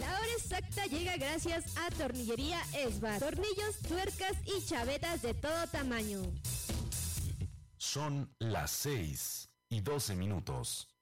La hora exacta llega gracias a Tornillería Esbar. Tornillos, tuercas y chavetas de todo tamaño. Son las 6:12.